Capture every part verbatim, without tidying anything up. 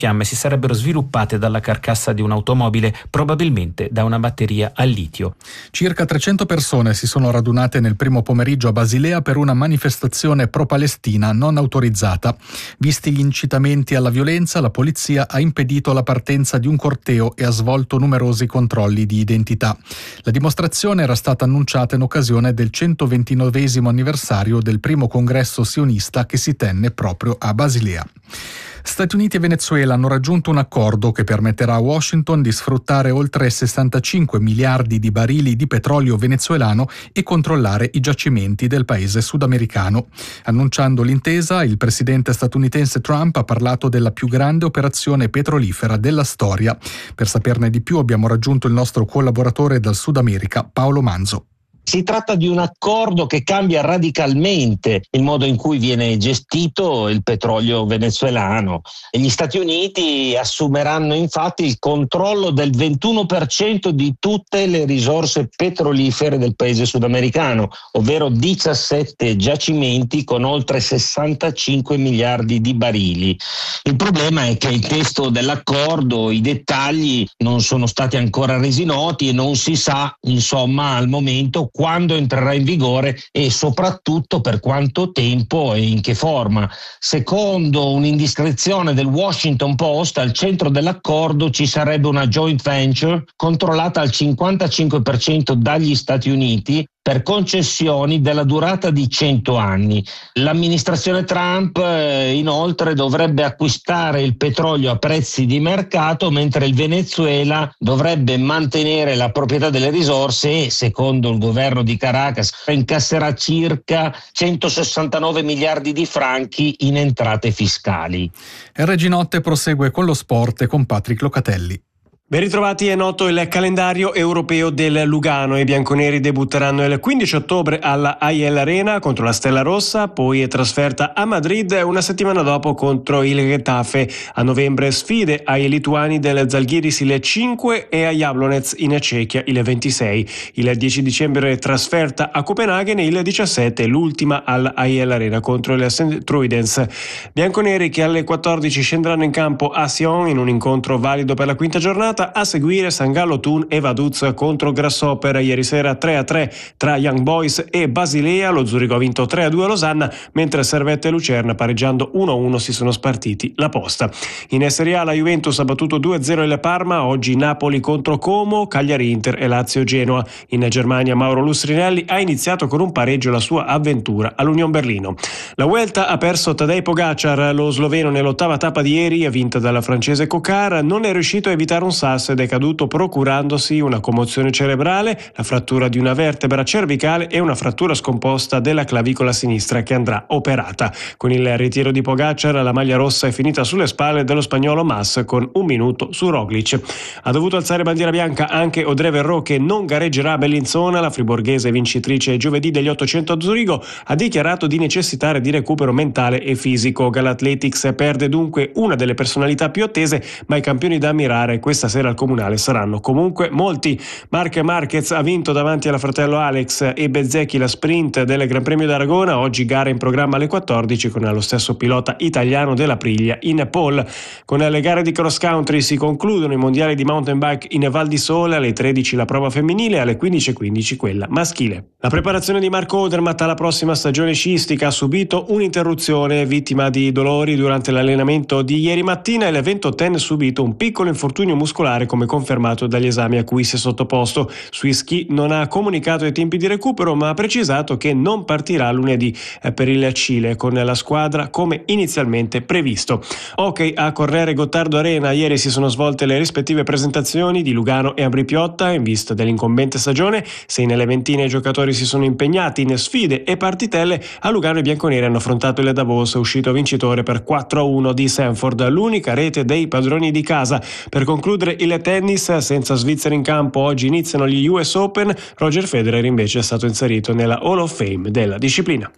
fiamme si sarebbero sviluppate dalla carcassa di un'automobile, probabilmente da una batteria a litio. Circa trecento persone si sono radunate nel primo pomeriggio a Basilea per una manifestazione pro-palestina non autorizzata. Visti gli incitamenti alla violenza, la polizia ha impedito la partenza di un corteo e ha svolto numerosi controlli di identità. La dimostrazione era stata annunciata in occasione del centoventinovesimo anniversario del primo congresso sionista che si tenne proprio a Basilea. Stati Uniti e Venezuela hanno raggiunto un accordo che permetterà a Washington di sfruttare oltre sessantacinque miliardi di barili di petrolio venezuelano e controllare i giacimenti del paese sudamericano. Annunciando l'intesa, il presidente statunitense Trump ha parlato della più grande operazione petrolifera della storia. Per saperne di più abbiamo raggiunto il nostro collaboratore dal Sud America, Paolo Manzo. Si tratta di un accordo che cambia radicalmente il modo in cui viene gestito il petrolio venezuelano. Gli Stati Uniti assumeranno infatti il controllo del ventuno per cento di tutte le risorse petrolifere del paese sudamericano, ovvero diciassette giacimenti con oltre sessantacinque miliardi di barili. Il problema è che il testo dell'accordo, i dettagli non sono stati ancora resi noti e non si sa, insomma, al momento quando entrerà in vigore e soprattutto per quanto tempo e in che forma. Secondo un'indiscrezione del Washington Post, al centro dell'accordo ci sarebbe una joint venture controllata al cinquantacinque per cento dagli Stati Uniti per concessioni della durata di cento anni. L'amministrazione Trump eh, inoltre dovrebbe acquistare il petrolio a prezzi di mercato, mentre il Venezuela dovrebbe mantenere la proprietà delle risorse e, secondo il governo di Caracas, incasserà circa centosessantanove miliardi di franchi in entrate fiscali. R G Notte prosegue con lo sport e con Patrick Locatelli. Ben ritrovati, è noto il calendario europeo del Lugano. I bianconeri debutteranno il quindici ottobre alla A I L Arena contro la Stella Rossa, poi è trasferta a Madrid una settimana dopo contro il Getafe. A novembre sfide ai lituani del Zalgiris il cinque e a Jablonec in Cechia il ventisei. Il dieci dicembre trasferta a Copenaghen e il diciassette l'ultima alla A I L Arena contro il Saint Truidens. Bianconeri che alle quattordici scenderanno in campo a Sion in un incontro valido per la quinta giornata. A seguire San Gallo Thun e Vaduz contro Grasshopper. Ieri sera tre a tre tra Young Boys e Basilea. Lo Zurigo ha vinto tre a due a Losanna, mentre Servette e Lucerna, pareggiando uno a uno, si sono spartiti la posta. In Serie A la Juventus ha battuto due a zero il Parma. Oggi Napoli contro Como, Cagliari Inter e Lazio Genoa. In Germania Mauro Lustrinelli ha iniziato con un pareggio la sua avventura all'Union Berlino. La Vuelta ha perso Tadej Pogacar. Lo sloveno nell'ottava tappa di ieri, vinta dalla francese Cocar, non è riuscito a evitare un salto ed è caduto procurandosi una commozione cerebrale, la frattura di una vertebra cervicale e una frattura scomposta della clavicola sinistra che andrà operata. Con il ritiro di Pogacar la maglia rossa è finita sulle spalle dello spagnolo Mas con un minuto su Roglic. Ha dovuto alzare bandiera bianca anche Audrey Verreau, che non gareggerà a Bellinzona. La friborghese vincitrice giovedì degli ottocento a Zurigo ha dichiarato di necessitare di recupero mentale e fisico. Galathletics perde dunque una delle personalità più attese, ma i campioni da ammirare questa sera al Comunale saranno comunque molti. Marc Marquez ha vinto davanti alla fratello Alex e Bezzecchi la sprint del Gran Premio d'Aragona. Oggi gara in programma alle quattordici con lo stesso pilota italiano della Priglia in pole. Con le gare di cross country si concludono i mondiali di mountain bike in Val di Sole. Alle tredici la prova femminile e alle quindici e quindici quella maschile. La preparazione di Marco Odermatt alla prossima stagione sciistica ha subito un'interruzione, vittima di dolori durante l'allenamento di ieri mattina. Il ventottenne ha subito un piccolo infortunio muscolare, come confermato dagli esami a cui si è sottoposto. Sui ski non ha comunicato i tempi di recupero, ma ha precisato che non partirà lunedì per il Cile con la squadra come inizialmente previsto. Hockey a Correre Gottardo Arena. Ieri si sono svolte le rispettive presentazioni di Lugano e Ambri Piotta in vista dell'incombente stagione. Sei nelle ventine i giocatori si sono impegnati in sfide e partitelle. A Lugano i bianconeri hanno affrontato il Davos, uscito vincitore per quattro a uno di Sanford, l'unica rete dei padroni di casa. Per concludere il tennis, senza svizzeri in campo, oggi iniziano gli U S Open. Roger Federer invece è stato inserito nella Hall of Fame della disciplina.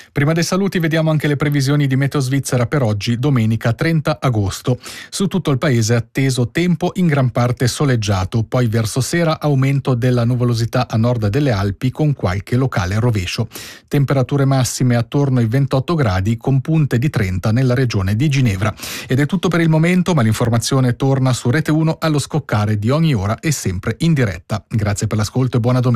Prima dei saluti vediamo anche le previsioni di Meteo Svizzera per oggi, domenica trenta agosto. Su tutto il paese è atteso tempo in gran parte soleggiato, poi verso sera aumento della nuvolosità a nord delle Alpi con qualche locale rovescio. Temperature massime attorno ai ventotto gradi con punte di trenta nella regione di Ginevra. Ed è tutto per il momento, ma l'informazione torna su Rete uno allo scoccare di ogni ora e sempre in diretta. Grazie per l'ascolto e buona domenica.